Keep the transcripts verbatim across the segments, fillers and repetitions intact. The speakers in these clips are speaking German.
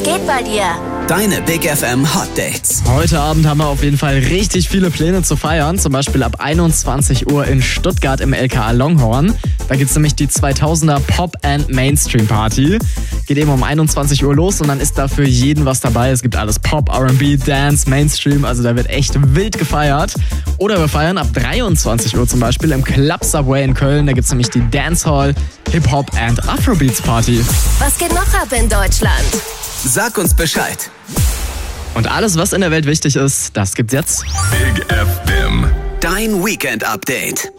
Was geht bei dir? Deine Big F M Hot Dates. Heute Abend haben wir auf jeden Fall richtig viele Pläne zu feiern. Zum Beispiel ab einundzwanzig Uhr in Stuttgart im L K A Longhorn. Da gibt's nämlich die zweitausender Pop and Mainstream Party. Geht eben um einundzwanzig Uhr los und dann ist da für jeden was dabei. Es gibt alles Pop, R and B, Dance, Mainstream. Also da wird echt wild gefeiert. Oder wir feiern ab dreiundzwanzig Uhr zum Beispiel im Club Subway in Köln. Da gibt's nämlich die Dancehall, Hip-Hop and Afrobeats Party. Was geht noch ab in Deutschland? Sag uns Bescheid. Und alles, was in der Welt wichtig ist, das gibt's jetzt. Big F M. Dein Weekend-Update.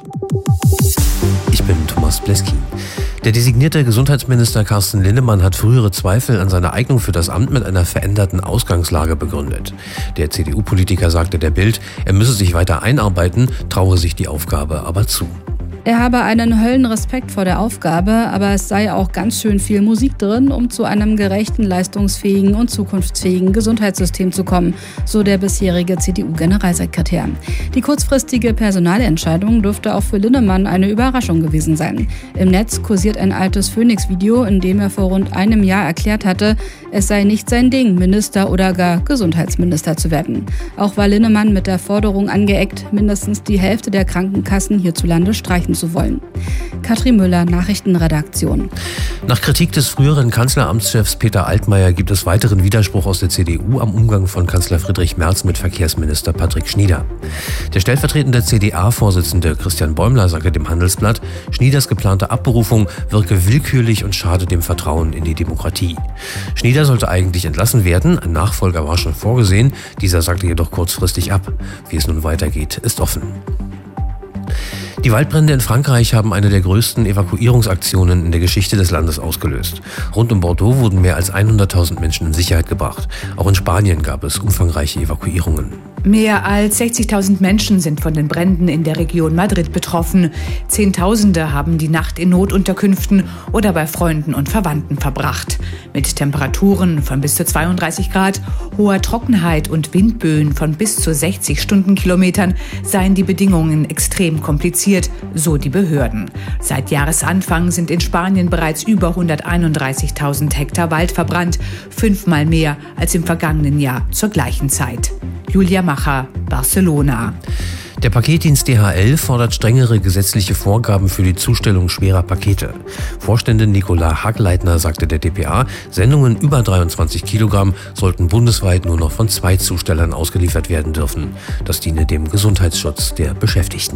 Ich bin Thomas Bleski. Der designierte Gesundheitsminister Carsten Linnemann hat frühere Zweifel an seiner Eignung für das Amt mit einer veränderten Ausgangslage begründet. Der C D U-Politiker sagte der Bild, er müsse sich weiter einarbeiten, traue sich die Aufgabe aber zu. Er habe einen Höllenrespekt vor der Aufgabe, aber es sei auch ganz schön viel Musik drin, um zu einem gerechten, leistungsfähigen und zukunftsfähigen Gesundheitssystem zu kommen, so der bisherige C D U-Generalsekretär. Die kurzfristige Personalentscheidung dürfte auch für Linnemann eine Überraschung gewesen sein. Im Netz kursiert ein altes Phoenix-Video, in dem er vor rund einem Jahr erklärt hatte, es sei nicht sein Ding, Minister oder gar Gesundheitsminister zu werden. Auch war Linnemann mit der Forderung angeeckt, mindestens die Hälfte der Krankenkassen hierzulande streichen zu wollen. Katrin Müller, Nachrichtenredaktion. Nach Kritik des früheren Kanzleramtschefs Peter Altmaier gibt es weiteren Widerspruch aus der C D U am Umgang von Kanzler Friedrich Merz mit Verkehrsminister Patrick Schnieder. Der stellvertretende C D A-Vorsitzende Christian Bäumler sagte dem Handelsblatt, Schnieders geplante Abberufung wirke willkürlich und schade dem Vertrauen in die Demokratie. Schnieder sollte eigentlich entlassen werden, ein Nachfolger war schon vorgesehen, dieser sagte jedoch kurzfristig ab. Wie es nun weitergeht, ist offen. Die Waldbrände in Frankreich haben eine der größten Evakuierungsaktionen in der Geschichte des Landes ausgelöst. Rund um Bordeaux wurden mehr als hunderttausend Menschen in Sicherheit gebracht. Auch in Spanien gab es umfangreiche Evakuierungen. Mehr als sechzigtausend Menschen sind von den Bränden in der Region Madrid betroffen. Zehntausende haben die Nacht in Notunterkünften oder bei Freunden und Verwandten verbracht. Mit Temperaturen von bis zu zweiunddreißig Grad, hoher Trockenheit und Windböen von bis zu sechzig Stundenkilometern seien die Bedingungen extrem kompliziert, so die Behörden. Seit Jahresanfang sind in Spanien bereits über hunderteinunddreißigtausend Hektar Wald verbrannt, fünfmal mehr als im vergangenen Jahr zur gleichen Zeit. Julia Macher, Barcelona. Der Paketdienst D H L fordert strengere gesetzliche Vorgaben für die Zustellung schwerer Pakete. Vorständin Nicola Hagleitner sagte der D P A, Sendungen über dreiundzwanzig Kilogramm sollten bundesweit nur noch von zwei Zustellern ausgeliefert werden dürfen. Das diene dem Gesundheitsschutz der Beschäftigten.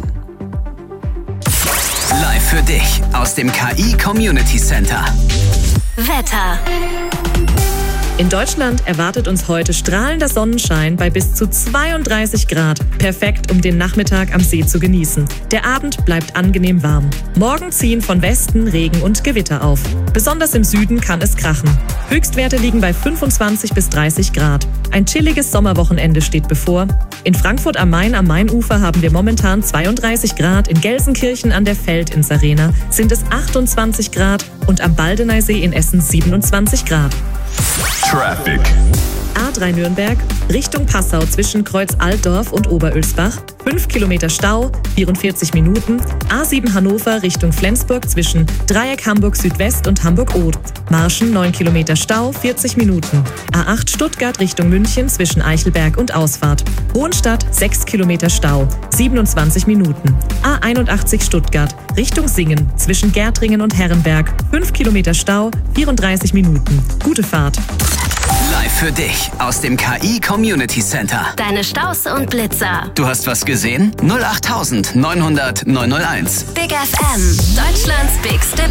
Live für dich aus dem K I Community Center. Wetter. In Deutschland erwartet uns heute strahlender Sonnenschein bei bis zu zweiunddreißig Grad. Perfekt, um den Nachmittag am See zu genießen. Der Abend bleibt angenehm warm. Morgen ziehen von Westen Regen und Gewitter auf. Besonders im Süden kann es krachen. Höchstwerte liegen bei fünfundzwanzig bis dreißig Grad. Ein chilliges Sommerwochenende steht bevor. In Frankfurt am Main am Mainufer haben wir momentan zweiunddreißig Grad. In Gelsenkirchen an der Veltins Arena sind es achtundzwanzig Grad und am Baldeneysee in Essen siebenundzwanzig Grad. Traffic. A drei Nürnberg, Richtung Passau zwischen Kreuz Altdorf und Oberölsbach, fünf Kilometer Stau, vierundvierzig Minuten. A sieben Hannover Richtung Flensburg zwischen Dreieck Hamburg Südwest und Hamburg-Oth. Marschen neun Kilometer Stau, vierzig Minuten. A acht Stuttgart Richtung München zwischen Eichelberg und Ausfahrt. Hohenstadt sechs Kilometer Stau, siebenundzwanzig Minuten. A einundachtzig Stuttgart Richtung Singen zwischen Gärtringen und Herrenberg. fünf Kilometer Stau, vierunddreißig Minuten. Gute Fahrt. Live für dich aus dem K I Community Center. Deine Staus und Blitzer. Du hast was gesehen? null acht neunhundert neunhundert neunhunderteins. Big F M. Deutschlands bigste